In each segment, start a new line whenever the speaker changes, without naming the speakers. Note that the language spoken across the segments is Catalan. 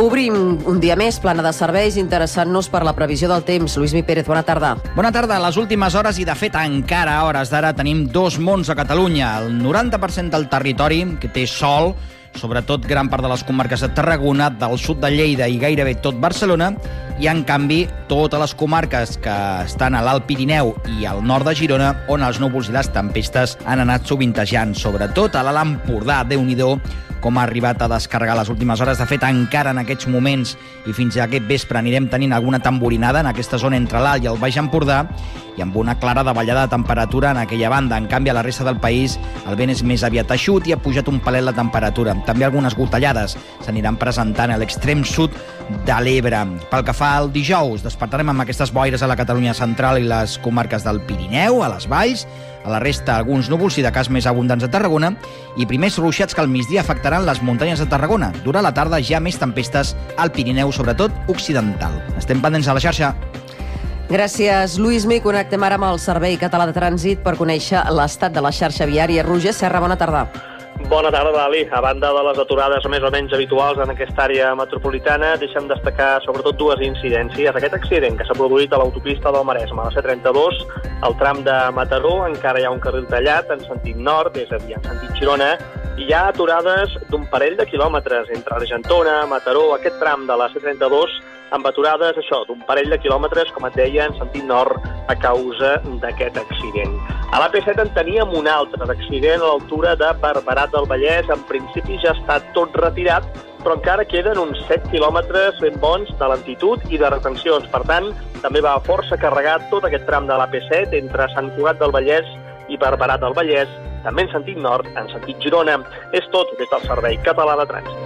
Obrim un dia més, plana de serveis, interessant-nos per la previsió del temps. Lluís Pérez, bona tarda.
Bona tarda. A les últimes hores, i de fet encara a hores d'ara, tenim dos mons a Catalunya. El 90% del territori que té sol, sobretot gran part de les comarques de Tarragona, del sud de Lleida i gairebé tot Barcelona, i en canvi totes les comarques que estan a l'Alt Pirineu i al nord de Girona, on els núvols i les tempestes han anat sovintejant, sobretot a l'Alt Empordà. Déu-n'hi-do com ha arribat a descarregar les últimes hores. De fet, encara en aquests moments i fins a aquest vespre anirem tenint alguna tamborinada en aquesta zona entre l'Alt i el Baix Empordà, i amb una clara davallada de temperatura en aquella banda. En canvi, a la resta del país el vent és més aviat eixut i ha pujat un palet la temperatura. També algunes gotellades s'aniran presentant a l'extrem sud de l'Ebre. Pel que fa al dijous, despertarem amb aquestes boires a la Catalunya central i les comarques del Pirineu, a les valls, a la resta alguns núvols i de cas més abundants a Tarragona, i primers ruixats que al migdia afectaran les muntanyes de Tarragona. Durant la tarda ja més tempestes al Pirineu, sobretot occidental. Estem pendents a la xarxa.
Gràcies, Lluís. Connectem ara amb el Servei Català de Trànsit per conèixer l'estat de la xarxa viària. Roger Serra, bona tarda.
Bona tarda, Dali. A banda de les aturades més o menys habituals en aquesta àrea metropolitana, deixem destacar sobretot dues incidències. Aquest accident que s'ha produït a l'autopista del Maresme, a la C32, al tram de Mataró, encara hi ha un carril tallat en sentit nord, és a dir, en sentit Girona, i hi ha aturades d'un parell de quilòmetres entre Argentona, Mataró, aquest tram de la C32, amb aturades, d'un parell de quilòmetres, com et deia, en sentit nord, a causa d'aquest accident. A l'AP7 en teníem un altre d'accident a l'altura de Barberà del Vallès. En principi ja està tot retirat, però encara queden uns 7 quilòmetres ben bons de lentitud i de retencions. Per tant, també va força carregat tot aquest tram de l'AP7 entre Sant Cugat del Vallès i Barberà del Vallès, també en sentit nord, en sentit Girona. És tot des del Servei Català de Trànsit.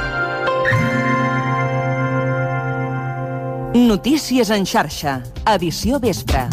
Notícies en xarxa, edició vespre.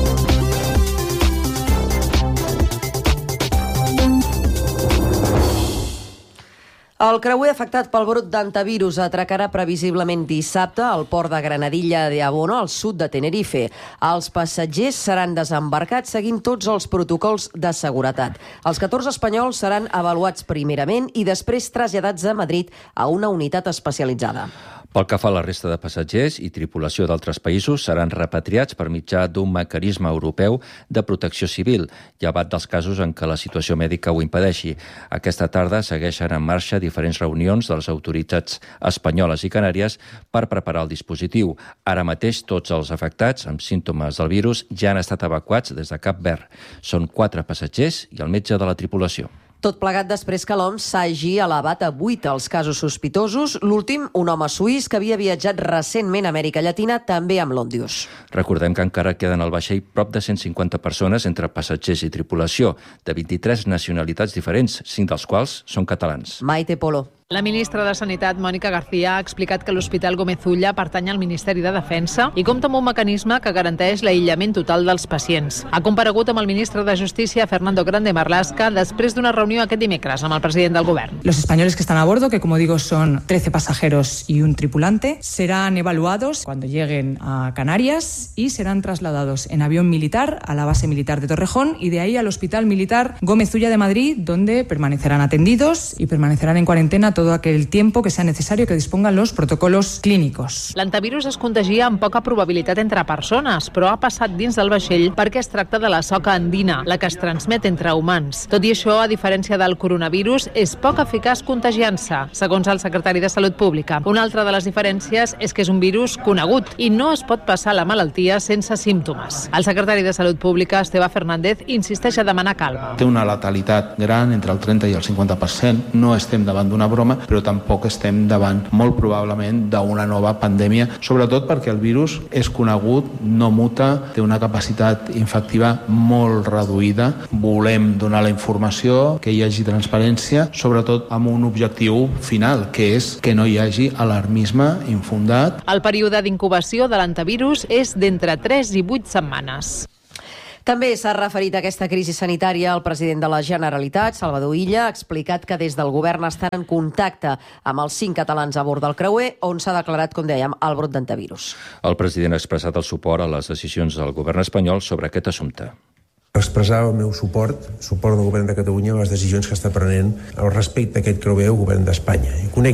El creuer afectat pel brot d'hantavirus atracarà previsiblement dissabte al port de Granadilla de Abono, al sud de Tenerife. Els passatgers seran desembarcats seguint tots els protocols de seguretat. Els 14 espanyols seran avaluats primerament i després traslladats a Madrid a una unitat especialitzada.
Pel que fa a la resta de passatgers i tripulació d'altres països, seran repatriats per mitjà d'un mecanisme europeu de protecció civil, llevat dels casos en què la situació mèdica ho impedeixi. Aquesta tarda segueixen en marxa diferents reunions de les autoritats espanyoles i canàries per preparar el dispositiu. Ara mateix tots els afectats amb símptomes del virus ja han estat evacuats des de Cap Verd. Són 4 passatgers i el metge de la tripulació.
Tot plegat després que l'OMS s'hagi elevat a 8 els casos sospitosos. L'últim, un home suís que havia viatjat recentment a Amèrica Llatina, també amb l'Ondius.
Recordem que encara queden al vaixell prop de 150 persones entre passatgers i tripulació, de 23 nacionalitats diferents, 5 dels quals són catalans.
Maite Polo.
La ministra de Sanitat, Mònica García, ha explicat que l'Hospital Gómez Ulla pertany al Ministeri de Defensa i compta amb un mecanisme que garanteix l'aïllament total dels pacients. Ha comparegut amb el ministre de Justícia, Fernando Grande Marlaska, després d'una reunió aquest dimecres amb el president del govern.
Los españoles que están a bordo, que como digo son 13 pasajeros y un tripulante, serán evaluados cuando lleguen a Canarias y serán trasladados en avión militar a la base militar de Torrejón y de ahí al Hospital Militar Gómez Ulla de Madrid, donde permanecerán atendidos y permanecerán en cuarentena todo aquel tiempo que sea necesario que dispongan los protocolos clínicos.
L'hantavirus es contagia amb poca probabilitat entre persones, però ha passat dins del vaixell perquè es tracta de la soca andina, la que es transmet entre humans. Tot i això, a diferència del coronavirus, és poc eficaç contagiant-se, segons el secretari de Salut Pública. Una altra de les diferències és que és un virus conegut i no es pot passar la malaltia sense símptomes. El secretari de Salut Pública, Esteve Fernández, insisteix a demanar calma.
Té una letalitat gran, entre el 30 i el 50%. No estem davant d'una broma, però tampoc estem davant, molt probablement, d'una nova pandèmia, sobretot perquè el virus és conegut, no muta, té una capacitat infectiva molt reduïda. Volem donar la informació, que hi hagi transparència, sobretot amb un objectiu final, que és que no hi hagi alarmisme infundat.
El període d'incubació de l'hantavirus és d'entre 3 i 8 setmanes.
També s'ha referit a aquesta crisi sanitària el president de la Generalitat, Salvador Illa, ha explicat que des del govern estan en contacte amb els 5 catalans a bord del creuer, on s'ha declarat, com dèiem, el brot d'hantavirus.
El president ha expressat el suport a les decisions del govern espanyol sobre aquest assumpte.
Expressar el meu suport del govern de Catalunya a les decisions que està prenent al respecte a aquest creuer el govern d'Espanya. I conec bé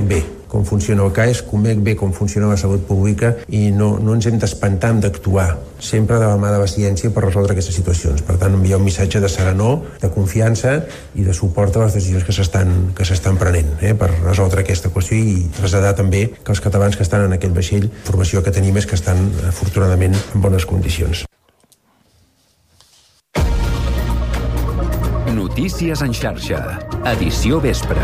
com funciona el CAES, conec bé com funciona la salut pública i no ens hem d'espantar, hem d'actuar sempre de la mà de la ciència per resoldre aquestes situacions. Per tant, enviar un missatge de serenor, de confiança i de suport a les decisions que s'estan prenent per resoldre aquesta qüestió i traslladar també que els catalans que estan en aquest vaixell, la informació que tenim és que estan afortunadament en bones condicions.
Notícies en xarxa, edició vespre.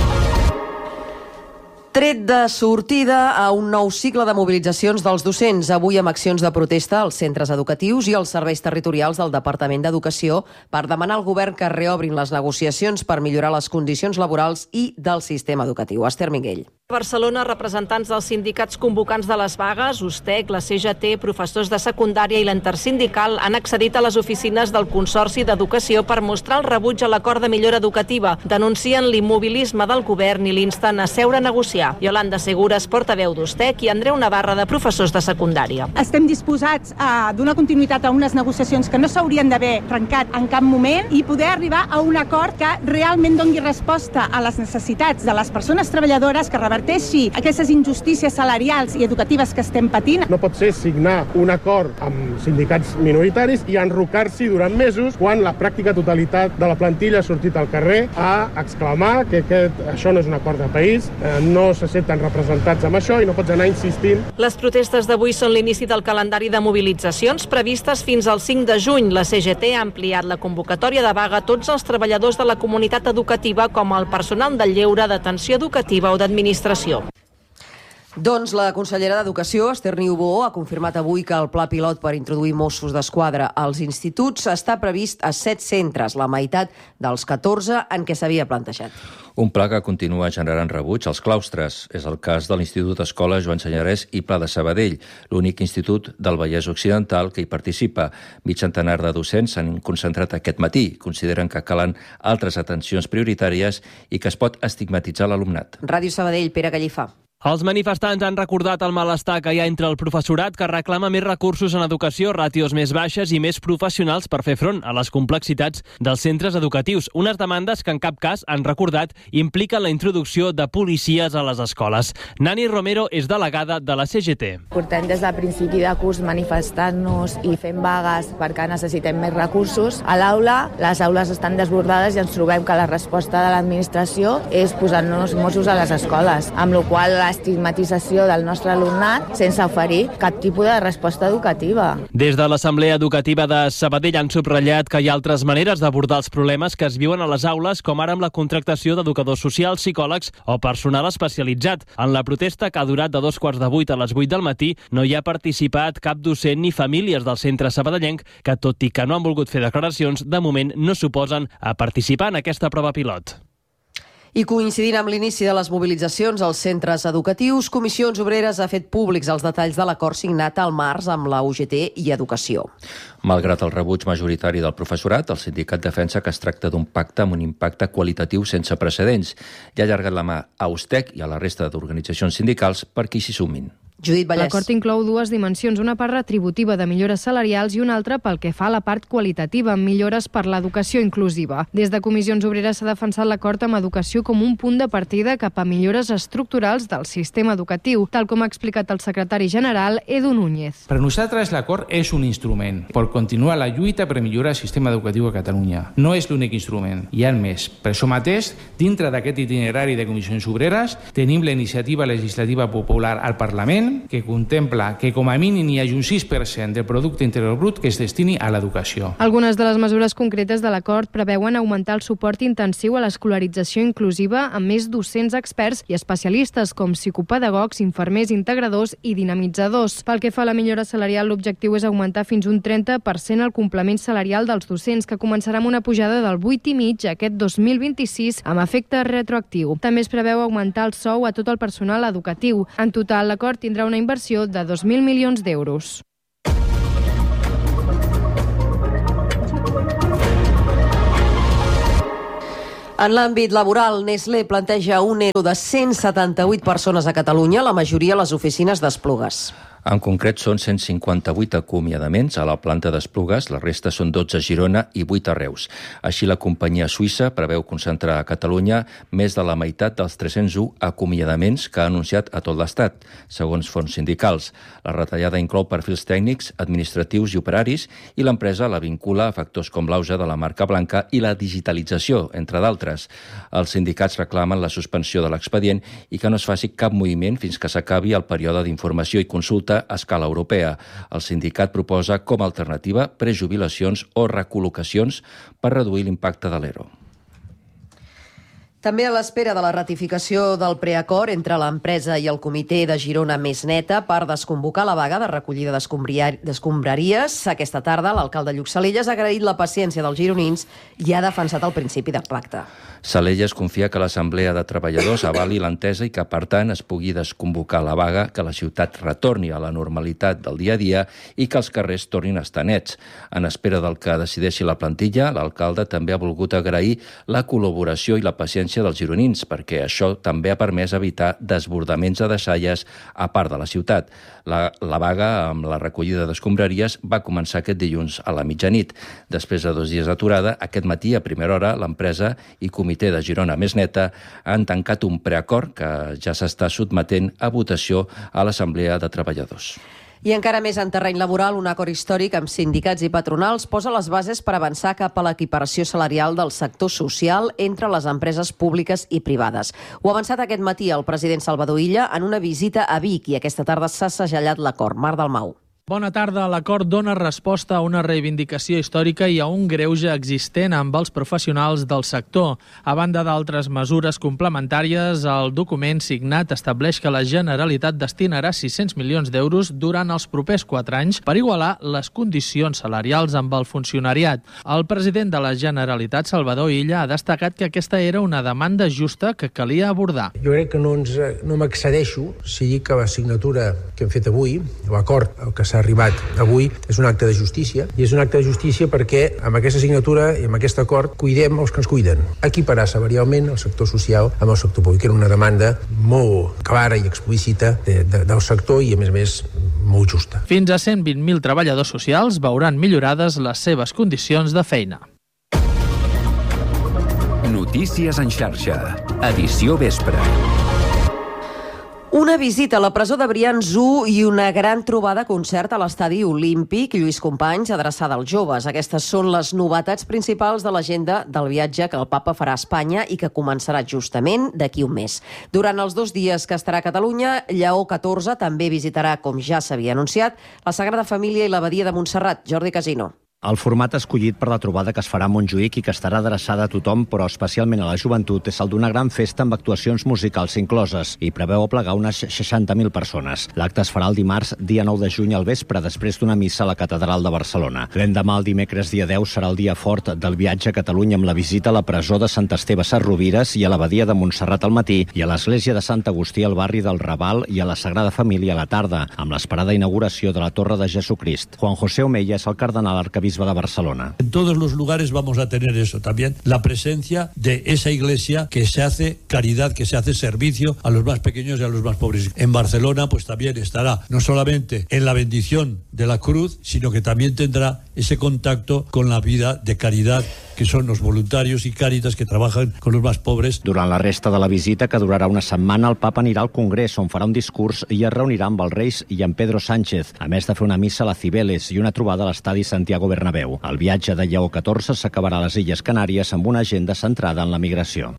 Tret de sortida a un nou cicle de mobilitzacions dels docents, avui amb accions de protesta als centres educatius i als serveis territorials del Departament d'Educació per demanar al govern que reobrin les negociacions per millorar les condicions laborals i del sistema educatiu. Esther Miguel.
A Barcelona, representants dels sindicats convocants de les vagues, USTEC, la CGT, professors de secundària i l'Intersindical han accedit a les oficines del Consorci d'Educació per mostrar el rebuig a l'acord de millora educativa. Denuncien l'immobilisme del govern i l'insten a seure a negociar. Yolanda Segures, portaveu d'USTEC, i Andreu Navarra, de professors de secundària.
Estem disposats a donar continuïtat a unes negociacions que no s'haurien d'haver trencat en cap moment i poder arribar a un acord que realment doni resposta a les necessitats de les persones treballadores, que reverteixi aquestes injustícies salarials i educatives que estem patint.
No pot ser signar un acord amb sindicats minoritaris i enrocar-s'hi durant mesos quan la pràctica totalitat de la plantilla ha sortit al carrer a exclamar que això no és un acord de país, no se senten representats amb això i no pots anar insistint.
Les protestes d'avui són l'inici del calendari de mobilitzacions previstes fins al 5 de juny. La CGT ha ampliat la convocatòria de vaga a tots els treballadors de la comunitat educativa com el personal del lleure, d'atenció educativa o d'administració.
Doncs la consellera d'Educació, Esther Niubó, ha confirmat avui que el pla pilot per introduir Mossos d'Esquadra als instituts està previst a 7 centres, la meitat dels 14 en què s'havia plantejat.
Un pla que continua generant rebuig als claustres. És el cas de l'Institut Escola Joan Senyarès i Pla de Sabadell, l'únic institut del Vallès Occidental que hi participa. Mig centenar de docents s'han concentrat aquest matí. Consideren que calen altres atencions prioritàries i que es pot estigmatitzar l'alumnat.
Ràdio Sabadell, Pere Gallifà.
Els manifestants han recordat el malestar que hi ha entre el professorat, que reclama més recursos en educació, ràtios més baixes i més professionals per fer front a les complexitats dels centres educatius. Unes demandes que en cap cas, han recordat, impliquen la introducció de policies a les escoles. Nani Romero és delegada de la CGT.
Portem des del principi de curs manifestant-nos i fent vagues perquè necessitem més recursos. A l'aula, les aules estan desbordades i ens trobem que la resposta de l'administració és posar-nos Mossos a les escoles, amb la qual cosa l'estigmatització del nostre alumnat sense oferir cap tipus de resposta educativa.
Des de l'Assemblea Educativa de Sabadell han subratllat que hi ha altres maneres d'abordar els problemes que es viuen a les aules, com ara amb la contractació d'educadors socials, psicòlegs o personal especialitzat. En la protesta, que ha durat de 7:45 a les 8 del matí, no hi ha participat cap docent ni famílies del centre sabadellenc que, tot i que no han volgut fer declaracions, de moment no s'oposen a participar en aquesta prova pilot.
I coincidint amb l'inici de les mobilitzacions als centres educatius, Comissions Obreres ha fet públics els detalls de l'acord signat al març amb la UGT i Educació.
Malgrat el rebuig majoritari del professorat, el sindicat defensa que es tracta d'un pacte amb un impacte qualitatiu sense precedents i ha allargat la mà a USTEC i a la resta d'organitzacions sindicals perquè s'hi sumin.
Judit Vallès.
L'acord inclou dues dimensions, una part retributiva de millores salarials i una altra pel que fa a la part qualitativa, amb millores per l'educació inclusiva. Des de Comissions Obreres s'ha defensat l'acord amb educació com un punt de partida cap a millores estructurals del sistema educatiu, tal com ha explicat el secretari general Edu Núñez.
Per nosaltres l'acord és un instrument per continuar la lluita per millorar el sistema educatiu a Catalunya. No és l'únic instrument, hi ha més. Per això mateix, dintre d'aquest itinerari de Comissions Obreres, tenim la iniciativa legislativa popular al Parlament, que contempla que com a mínim hi hagi un 6% del producte interior brut que es destini a l'educació.
Algunes de les mesures concretes de l'acord preveuen augmentar el suport intensiu a l'escolarització inclusiva amb més docents experts i especialistes com psicopedagogs, infermers integradors i dinamitzadors. Pel que fa a la millora salarial, l'objectiu és augmentar fins un 30% el complement salarial dels docents, que començarà amb una pujada del 8,5% aquest 2026 amb efecte retroactiu. També es preveu augmentar el sou a tot el personal educatiu. En total, l'acord tindrà una inversió de 2.000 milions d'euros.
En l'àmbit laboral, Nestlé planteja un ERO de 178 persones a Catalunya, la majoria a les oficines d'Esplugues.
En concret, són 158 acomiadaments a la planta d'Esplugues, la resta són 12 a Girona i 8 a Reus. Així, la companyia suïssa preveu concentrar a Catalunya més de la meitat dels 301 acomiadaments que ha anunciat a tot l'Estat, segons fons sindicals. La retallada inclou perfils tècnics, administratius i operaris i l'empresa la vincula a factors com l'auge de la marca blanca i la digitalització, entre d'altres. Els sindicats reclamen la suspensió de l'expedient i que no es faci cap moviment fins que s'acabi el període d'informació i consulta a escala europea. El sindicat proposa com a alternativa prejubilacions o recol·locacions per reduir l'impacte de l'ERO.
També a l'espera de la ratificació del preacord entre l'empresa i el comitè de Girona Més Neta per desconvocar la vaga de recollida d'escombraries, aquesta tarda l'alcalde Lluc Salelles ha agraït la paciència dels gironins i ha defensat el principi de pacte.
Salelles confia que l'Assemblea de Treballadors avali l'entesa i que, per tant, es pugui desconvocar la vaga, que la ciutat retorni a la normalitat del dia a dia i que els carrers tornin a estar nets. En espera del que decideixi la plantilla, l'alcalde també ha volgut agrair la col·laboració i la paciència dels gironins, perquè això també ha permès evitar desbordaments de deixalles a part de la ciutat. La vaga amb la recollida d'escombraries va començar aquest dilluns a la mitjanit. Després de 2 dies d'aturada, aquest matí, a primera hora, l'empresa i comitè de Girona Més Neta han tancat un preacord que ja s'està sotmetent a votació a l'Assemblea de Treballadors.
I encara més en terreny laboral, un acord històric amb sindicats i patronals posa les bases per avançar cap a l'equiparació salarial del sector social entre les empreses públiques i privades. Ho ha avançat aquest matí el president Salvador Illa en una visita a Vic i aquesta tarda s'ha segellat l'acord. Mar Dalmau.
Bona tarda. L'acord dona resposta a una reivindicació històrica i a un greuge existent amb els professionals del sector. A banda d'altres mesures complementàries, el document signat estableix que la Generalitat destinarà 600 milions d'euros durant els propers 4 anys per igualar les condicions salarials amb el funcionariat. El president de la Generalitat, Salvador Illa, ha destacat que aquesta era una demanda justa que calia abordar.
Jo crec que no m'excedeixo si dic que la signatura que hem fet avui, l'acord que s'ha arribat avui, és un acte de justícia, i és un acte de justícia perquè amb aquesta signatura i amb aquest acord cuidem els que ens cuiden. Equiparar salarialment el sector social amb el sector públic. Era una demanda molt clara i explícita del sector i, a més, molt justa.
Fins a 120.000 treballadors socials veuran millorades les seves condicions de feina.
Notícies en xarxa. Edició vespre.
Una visita a la presó de Brians 1 i una gran trobada concert a l'estadi olímpic Lluís Companys adreçada als joves. Aquestes són les novetats principals de l'agenda del viatge que el papa farà a Espanya i que començarà justament d'aquí un mes. Durant els 2 dies que estarà a Catalunya, Lleó XIV també visitarà, com ja s'havia anunciat, la Sagrada Família i l'abadia de Montserrat. Jordi Casino.
El format escollit per la trobada que es farà a Montjuïc i que estarà adreçada a tothom, però especialment a la joventut, és el d'una gran festa amb actuacions musicals incloses i preveu aplegar unes 60.000 persones. L'acte es farà el dimarts, dia 9 de juny al vespre, després d'una missa a la Catedral de Barcelona. L'endemà, el dimecres, dia 10, serà el dia fort del viatge a Catalunya amb la visita a la presó de Sant Esteve Sesrovires i a l'abadia de Montserrat al matí i a l'església de Sant Agustí al barri del Raval i a la Sagrada Família a la tarda, amb l'esperada inauguració de la Torre de Jesucrist. Juan José Omeya és el cardenal arquebisbe de Barcelona.
En todos los lugares vamos a tener eso también, la presencia de esa iglesia que se hace caridad, que se hace servicio a los más pequeños y a los más pobres. En Barcelona pues también estará no solamente en la bendición de la cruz, sino que también tendrá ese contacto con la vida de caridad que són els voluntaris i càritas que treballen con los más pobres.
Durant la resta de la visita, que durarà una setmana, el papa anirà al Congrés, on farà un discurs i es reunirà amb els Reis i amb Pedro Sánchez, a més de fer una missa a la Cibeles i una trobada a l'estadi Santiago Bernabéu. El viatge de Lleó XIV s'acabarà a les Illes Canàries amb una agenda centrada en la migració.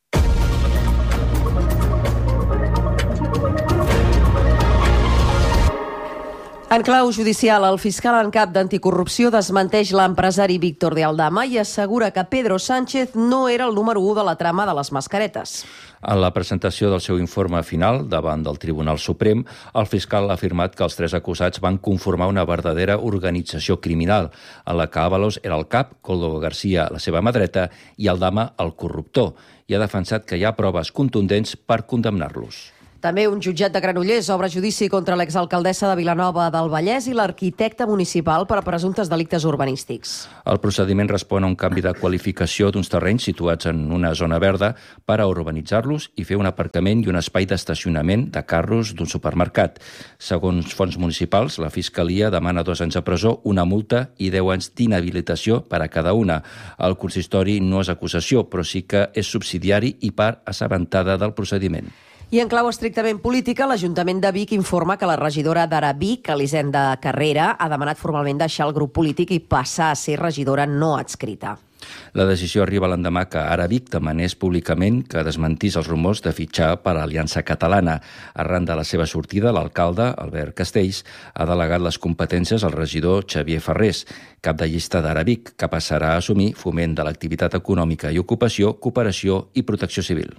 En clau judicial, el fiscal en cap d'anticorrupció desmenteix l'empresari Víctor de Aldama i assegura que Pedro Sánchez no era el número 1 de la trama de les mascaretes.
En la presentació del seu informe final davant del Tribunal Suprem, el fiscal ha afirmat que els 3 acusats van conformar una verdadera organització criminal, en la que Ábalos era el cap, Koldo García la seva mà dreta i Aldama el corruptor, i ha defensat que hi ha proves contundents per condemnar-los.
També un jutjat de Granollers obre judici contra l'exalcaldessa de Vilanova del Vallès i l'arquitecte municipal per a presumptes delictes urbanístics.
El procediment respon a un canvi de qualificació d'uns terrenys situats en una zona verda per a urbanitzar-los i fer un aparcament i un espai d'estacionament de carros d'un supermercat. Segons fonts municipals, la Fiscalia demana 2 anys de presó, una multa i 10 anys d'inhabilitació per a cada una. El consistori no és acusació, però sí que és subsidiari i part assabentada del procediment.
I en clau estrictament política, l'Ajuntament de Vic informa que la regidora d'Ara Vic, Elisenda Carrera, ha demanat formalment deixar el grup polític i passar a ser regidora no adscrita.
La decisió arriba l'endemà que Ara Vic demanés públicament que desmentís els rumors de fitxar per a Aliança Catalana. Arran de la seva sortida, l'alcalde, Albert Castells, ha delegat les competències al regidor Xavier Ferrés, cap de llista d'Ara Vic, que passarà a assumir foment de l'activitat econòmica i ocupació, cooperació i protecció civil.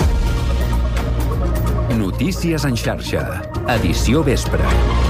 Notícies en xarxa. Edició vespre.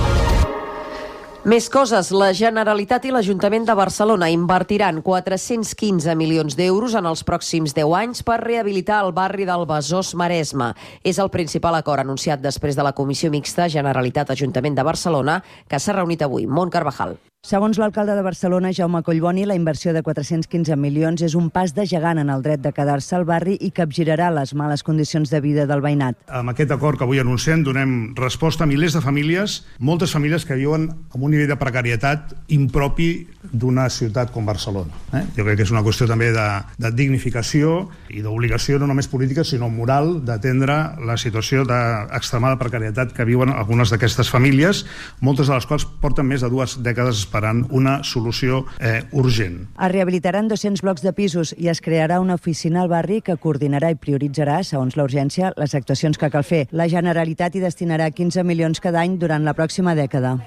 Més coses. La Generalitat i l'Ajuntament de Barcelona invertiran 415 milions d'euros en els pròxims 10 anys per rehabilitar el barri del Besòs Maresme. És el principal acord anunciat després de la Comissió Mixta Generalitat-Ajuntament de Barcelona, que s'ha reunit avui. Mont Carvajal.
Segons l'alcalde de Barcelona, Jaume Collboni, la inversió de 415 milions és un pas de gegant en el dret de quedar-se al barri i capgirarà les males condicions de vida del veïnat.
Amb aquest acord que avui anunciem donem resposta a milers de famílies, moltes famílies que viuen amb un nivell de precarietat impropi d'una ciutat com Barcelona. Jo crec que és una qüestió també de dignificació i d'obligació no només política sinó moral d'atendre la situació d'extremada precarietat que viuen algunes d'aquestes famílies, moltes de les quals porten més de 2 dècades esperant una solució urgent.
Es rehabilitaran 200 blocs de pisos i es crearà una oficina al barri que coordinarà i prioritzarà, segons la urgència, les actuacions que cal fer. La Generalitat hi destinarà 15 milions cada any durant la pròxima dècada.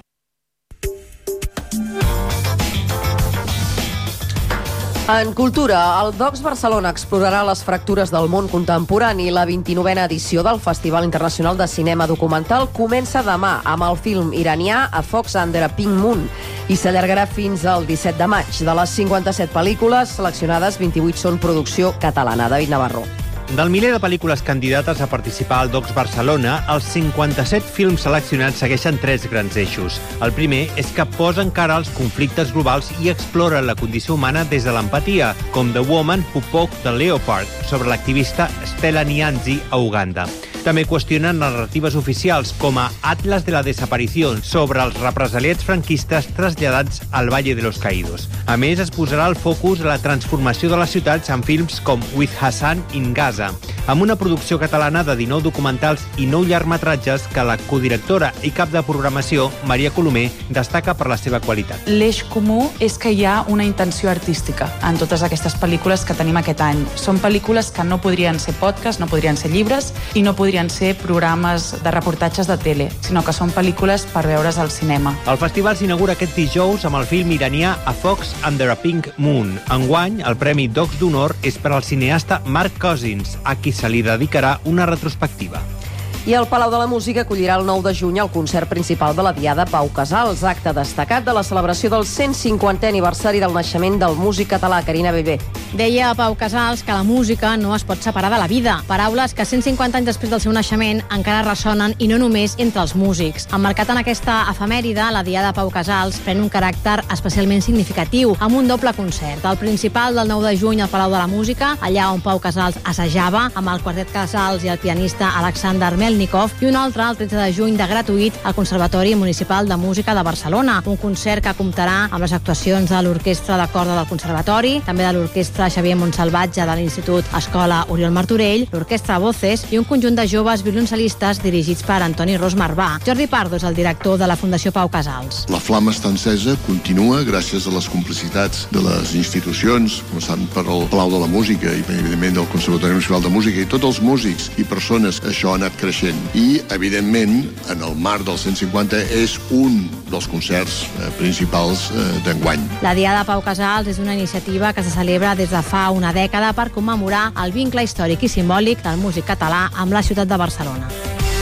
En cultura, el Docs Barcelona explorarà les fractures del món contemporani. La 29a edició del Festival Internacional de Cinema Documental comença demà amb el film iranià A Fox Under a Pink Moon i s'allargarà fins al 17 de maig. De les 57 pel·lícules seleccionades, 28 són producció catalana. David Navarro.
Del miler de pel·lícules candidates a participar al Docs Barcelona, els 57 films seleccionats segueixen 3 grans eixos. El primer és que posa encara els conflictes globals i explora la condició humana des de l'empatia, com The Woman Who Poked the Leopard, sobre l'activista Stella Nyanzi a Uganda. També qüestionen narratives oficials, com a Atlas de la Desaparició, sobre els represaliats franquistes traslladats al Valle de los Caídos. A més, es posarà el focus a la transformació de les ciutats en films com With Hassan in Gaza, amb una producció catalana de 19 documentals i 9 llargmetratges que la codirectora i cap de programació, Maria Colomer, destaca per la seva qualitat.
L'eix comú és que hi ha una intenció artística en totes aquestes pel·lícules que tenim aquest any. Són pel·lícules que no podrien ser podcast, no podrien ser llibres i no podrien ser programes de reportatges de tele, sinó que són pel·lícules per veure's al cinema.
El festival s'inaugura aquest dijous amb el film iranià A Fox Under a Pink Moon. Enguany, el Premi Docs d'Honor és per al cineasta Mark Cousins, a qui se li dedicarà una retrospectiva.
I el Palau de la Música acollirà el 9 de juny el concert principal de la Diada Pau Casals, acte destacat de la celebració del 150è aniversari del naixement del músic català, Carina Bebé.
Deia Pau Casals que la música no es pot separar de la vida. Paraules que 150 anys després del seu naixement encara ressonen i no només entre els músics. Emmarcat en aquesta efemèride, la Diada Pau Casals pren un caràcter especialment significatiu, amb un doble concert. El principal del 9 de juny al Palau de la Música, allà on Pau Casals assajava, amb el quartet Casals i el pianista Alexander Melnikov, i un altre el 13 de juny de gratuït al Conservatori Municipal de Música de Barcelona. Un concert que comptarà amb les actuacions de l'Orquestra de Corda del Conservatori, també de l'Orquestra Xavier Montsalvatge de l'Institut Escola Oriol Martorell, l'Orquestra Voces i un conjunt de joves violoncelistes dirigits per Antoni Ros Marbà. Jordi Pardo és el director de la Fundació Pau Casals.
La flama està encesa, continua gràcies a les complicitats de les institucions, començant per el Palau de la Música i evidentment del Conservatori Municipal de Música i tots els músics i persones. Això ha anat creixent i, evidentment, en el marc del 150 és un dels concerts principals d'enguany.
La Diada Pau Casals és una iniciativa que se celebra des de fa una dècada per commemorar el vincle històric i simbòlic del músic català amb la ciutat de Barcelona.